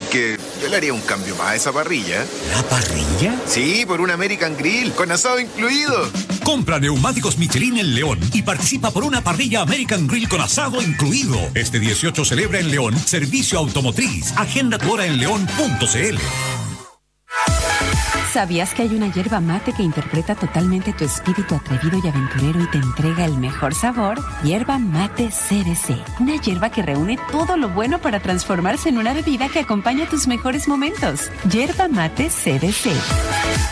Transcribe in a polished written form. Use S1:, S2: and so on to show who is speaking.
S1: porque yo le haría un cambio más a esa parrilla.
S2: ¿La parrilla?
S1: Sí, por un American Grill, con asado incluido.
S2: Compra neumáticos Michelin en León y participa por una parrilla American Grill con asado incluido. Este 18 celebra en León Servicio Automotriz. Agenda tu hora en león.cl.
S3: ¿Sabías que hay una yerba mate que interpreta totalmente tu espíritu atrevido y aventurero y te entrega el mejor sabor? Yerba mate CBC. Una yerba que reúne todo lo bueno para transformarse en una bebida que acompaña tus mejores momentos. Yerba mate CBC.